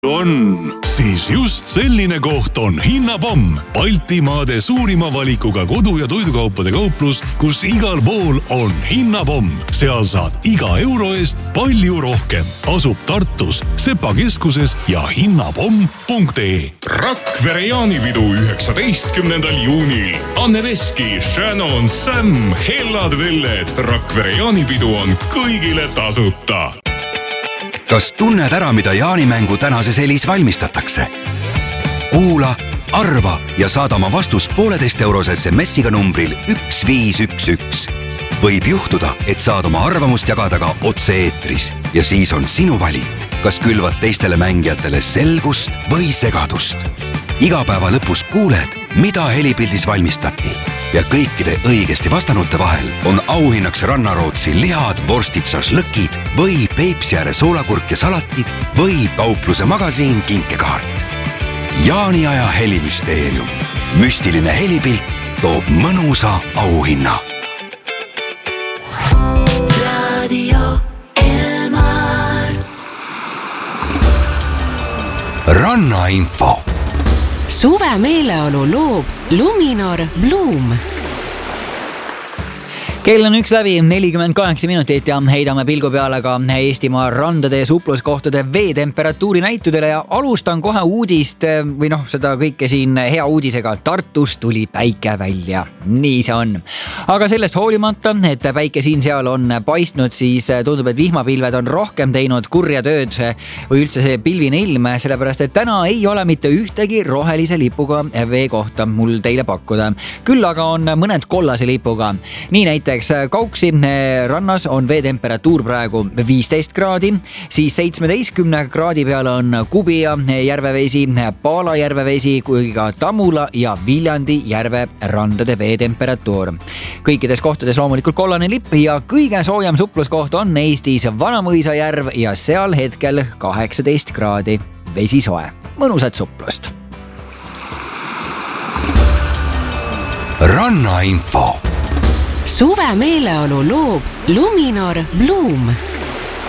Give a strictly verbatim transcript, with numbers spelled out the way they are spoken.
on, siis just selline koht on Hinnapomm. Baltimaade suurima valikuga kodu- ja toidukaupade kauplus, kus igal pool on Hinnapomm. Seal saad iga euro eest palju rohkem. Asub Tartus, Sepa keskuses ja hinnapomm punkt ee. Rakvere jaanipidu üheksateistkümnendal juunil. Anne Veski, Shannon, Sam, Hellad Velled. Rakvere jaanipidu on kõigile tasuta. Kas tunned ära, mida jaanimängu tänases helis valmistatakse? Kuula, arva ja saada oma vastus pooleteist eurose S M S-iga numbril üks viis üks üks. Võib juhtuda, et saad oma arvamust jagada ka otse-eetris ja siis on sinu valik, kas külvad teistele mängijatele selgust või segadust. Iga päeva lõpus kuuled, mida helipildis valmistati ja kõikide õigesti vastanute vahel on auhinnaks Rannarootsi lihad, vorstid, šašlõkid või Peipsiääre soolakurk ja salatid või kaupluse magasiin kinkekaart. Jaaniaja helimüsteerium. Müstiline helipilt toob mõnusa auhinna. Radio Elmar. Rannainfo. Suve meeleolu loob Luminor Bloom. Kell on üks läbi nelikümmend kaheksa minutit ja heidame pilgu peale ka Eestimaa randade ja supluskohtade veetemperatuuri näitudele ja alustan kohe uudist või noh, seda kõike siin hea uudisega. Tartus tuli päike välja. Nii see on. Aga sellest hoolimata, et päike siin seal on paistnud, siis tundub, et vihmapilved on rohkem teinud kurja tööd või üldse see pilvine ilm, sellepärast et täna ei ole mitte ühtegi rohelise lipuga vee kohta mul teile pakkuda. Küll aga on mõned kollase lipuga. Nii näiteks Kauksi rannas on veetemperatuur praegu viisteist kraadi, siis seitsmeteistkümne kraadi peale on Kubia järvevesi, Paala järvevesi kui ka Tamula ja Viljandi järve randade veetemperatuur. Kõikides kohtades loomulikult kollane lipp ja kõige soojem supluskoht on Eestis Vanamõisa järv ja seal hetkel kaheksateist kraadi vesi soe. Mõnusat suplust. Rannainfo. Suve meeleolu loob Luminor Bloom.